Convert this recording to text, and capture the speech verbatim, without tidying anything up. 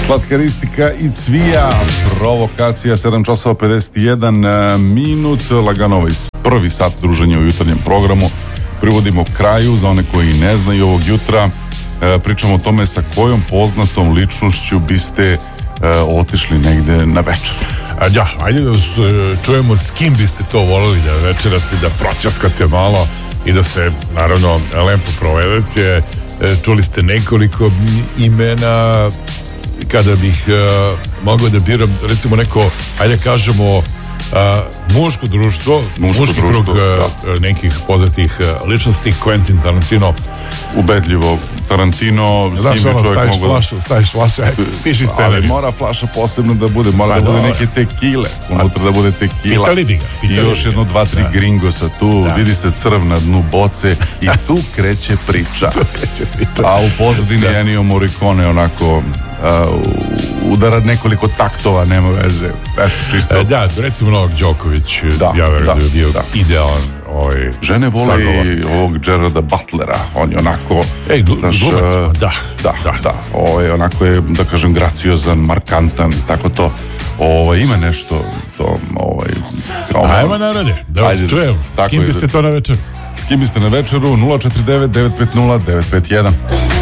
Slatkaristika i Cvija, provokacija, sedam časova pedeset jedan minut, lagano ovaj prvi sat druženja u jutarnjem programu privodimo kraju. Za one koji ne znaju, ovog jutra e, pričamo o tome sa kojom poznatom ličnošću biste e, otišli negde na večer. A ja, ajde da čujemo s kim biste to voleli da večerate, da proćaskate malo i da se naravno lepo provedete. Čuli ste nekoliko imena. Kada bih uh, mogao da biram recimo neko, ajde kažemo uh, muško društvo, muško muški društvo, krug uh, nekih poznatih uh, ličnosti, Quentin Tarantino. Ubedljivo Tarantino, s znaš, njim je ono, čovjek staviš mogu... flašu, staviš flašu, aj, piši scenarij. Ali mora flaša posebno da bude, mora pa da bude neke tekile, unutra da bude tekila. Pitali bi ga. Pitali I još jedno, dva, tri da. gringosa tu, da. Vidi se crv na dnu boce i tu kreće priča. tu kreće priča. A u pozadini da. Ennio Morricone onako... Uh, udara nekoliko taktova, nema veze. E, čisto. E, da, recimo Novak Đoković, da, ja verujem da, da je bio da. idealan ovaj, žene vole i ovog Gerarda Butlera, on je onako Ej, glumac, da, da, da, da. Ovaj, onako je, da kažem, graciozan, markantan, tako to. Ovaj, ima nešto to, ovaj, kao... Ajmo narode, da vas čujem. S kim biste to na večer? S kim biste na večeru? nula četiri devet devet pet nula devet pet jedan.